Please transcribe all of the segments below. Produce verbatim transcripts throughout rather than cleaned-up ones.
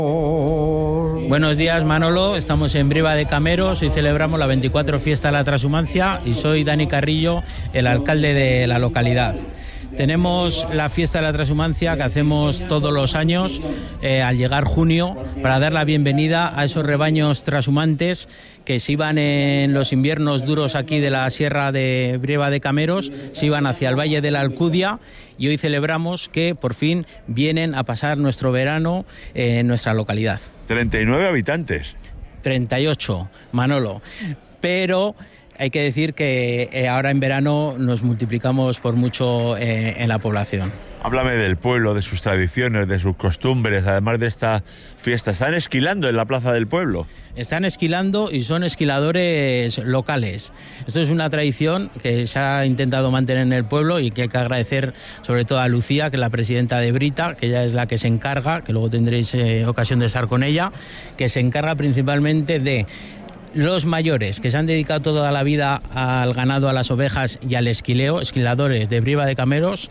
Buenos días, Manolo. Estamos en Briva de Cameros y celebramos la veinticuatro Fiesta de la Transhumancia y soy Dani Carrillo, el alcalde de la localidad. Tenemos la Fiesta de la Transhumancia que hacemos todos los años eh, al llegar junio para dar la bienvenida a esos rebaños transhumantes que se iban en los inviernos duros aquí de la Sierra de Briva de Cameros, se iban hacia el Valle de la Alcudia y hoy celebramos que por fin vienen a pasar nuestro verano en nuestra localidad. treinta y nueve habitantes. treinta y ocho, Manolo. Pero hay que decir que eh, ahora en verano nos multiplicamos por mucho eh, en la población. Háblame del pueblo, de sus tradiciones, de sus costumbres, además de esta fiesta. ¿Están esquilando en la plaza del pueblo? Están esquilando y son esquiladores locales. Esto es una tradición que se ha intentado mantener en el pueblo y que hay que agradecer sobre todo a Lucía, que es la presidenta de Brita, que ella es la que se encarga, que luego tendréis eh, ocasión de estar con ella, que se encarga principalmente de los mayores que se han dedicado toda la vida al ganado, a las ovejas y al esquileo, esquiladores de Briva de Cameros,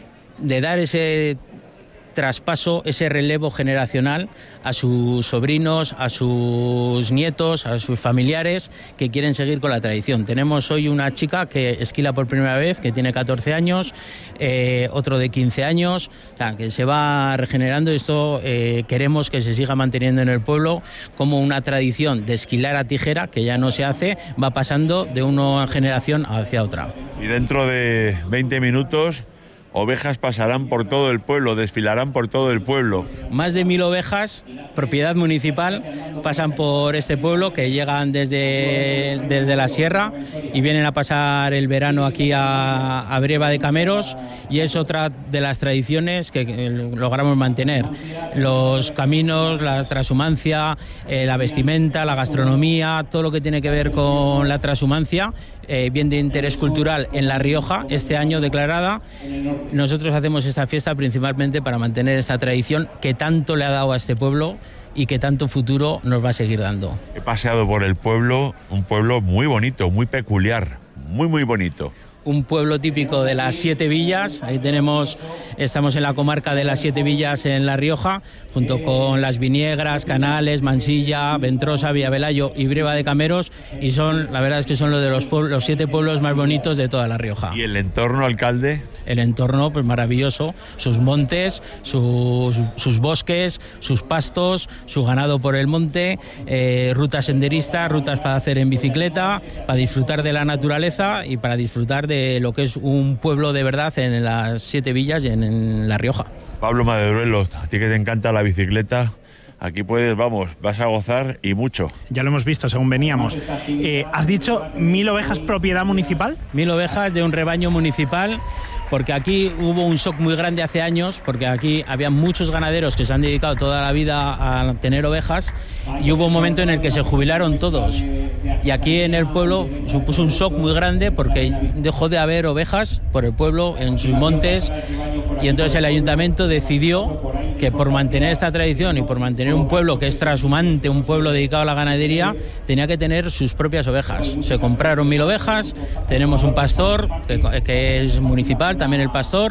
de dar ese traspaso, ese relevo generacional a sus sobrinos, a sus nietos, a sus familiares que quieren seguir con la tradición. Tenemos hoy una chica que esquila por primera vez, que tiene catorce años, eh, otro de quince años, o sea, que se va regenerando. Esto eh, queremos que se siga manteniendo en el pueblo como una tradición de esquilar a tijera, que ya no se hace, va pasando de una generación hacia otra. Y dentro de veinte minutos... ovejas pasarán por todo el pueblo, desfilarán por todo el pueblo. Más de mil ovejas, propiedad municipal, pasan por este pueblo, que llegan desde, desde la sierra y vienen a pasar el verano aquí a, a Briva de Cameros, y es otra de las tradiciones que, que logramos mantener. Los caminos, la transhumancia, eh, la vestimenta, la gastronomía, todo lo que tiene que ver con la transhumancia, eh, bien de interés cultural en La Rioja, este año declarada. Nosotros hacemos esta fiesta principalmente para mantener esta tradición que tanto le ha dado a este pueblo y que tanto futuro nos va a seguir dando. He paseado por el pueblo, un pueblo muy bonito, muy peculiar, muy muy bonito. Un pueblo típico de las Siete Villas. Ahí tenemos, estamos en la comarca de las Siete Villas en La Rioja, junto con Las Viñegras, Canales, Mansilla, Ventrosa, Villavelayo y Briva de Cameros, y son, la verdad es que son los de los, pueblos, los siete pueblos más bonitos de toda La Rioja. ¿Y el entorno, alcalde? El entorno, pues maravilloso, sus montes, sus, sus bosques, sus pastos, su ganado por el monte, eh, rutas senderistas, rutas para hacer en bicicleta, para disfrutar de la naturaleza y para disfrutar de lo que es un pueblo de verdad en las Siete Villas y en, en La Rioja. Pablo Maderuelo, a ti que te encanta la bicicleta, aquí puedes, vamos, vas a gozar y mucho. Ya lo hemos visto según veníamos. Eh, ¿Has dicho mil ovejas propiedad municipal? Mil ovejas de un rebaño municipal, porque aquí hubo un shock muy grande hace años, porque aquí había muchos ganaderos que se han dedicado toda la vida a tener ovejas, y hubo un momento en el que se jubilaron todos. Y aquí en el pueblo supuso un shock muy grande porque dejó de haber ovejas por el pueblo, en sus montes, y entonces el ayuntamiento decidió que por mantener esta tradición y por mantener un pueblo que es transhumante, un pueblo dedicado a la ganadería, tenía que tener sus propias ovejas. Se compraron mil ovejas, tenemos un pastor que, que es municipal, también el pastor,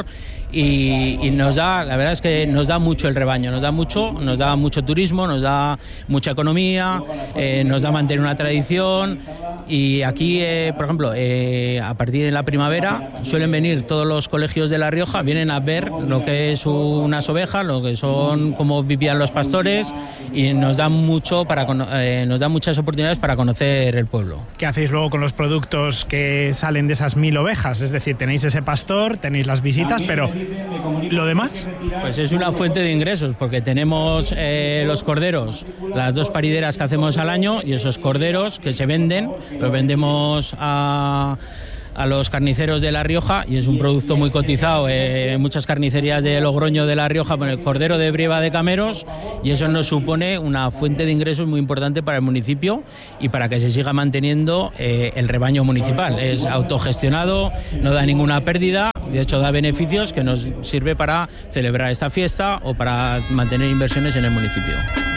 y, y nos da, la verdad es que nos da mucho el rebaño, nos da mucho, nos da mucho turismo, nos da mucha economía, eh, nos da mantener una tradición. Y aquí, eh, por ejemplo, eh, a partir de la primavera suelen venir todos los colegios de La Rioja, vienen a ver lo que es unas ovejas, lo que son, cómo vivían los pastores, y nos da mucho para eh, nos da muchas oportunidades para conocer el pueblo. ¿Qué hacéis luego con los productos que salen de esas mil ovejas? Es decir, tenéis ese pastor, tenéis las visitas, pero ¿lo demás? Pues es una fuente de ingresos, porque tenemos eh, los corderos, las dos parideras que hacemos al año, y esos corderos que se venden, los vendemos a... a los carniceros de La Rioja, y es un producto muy cotizado en eh, muchas carnicerías de Logroño, de La Rioja, con el cordero de Briva de Cameros, y eso nos supone una fuente de ingresos muy importante para el municipio y para que se siga manteniendo eh, el rebaño municipal. Es autogestionado, no da ninguna pérdida, de hecho da beneficios que nos sirve para celebrar esta fiesta o para mantener inversiones en el municipio.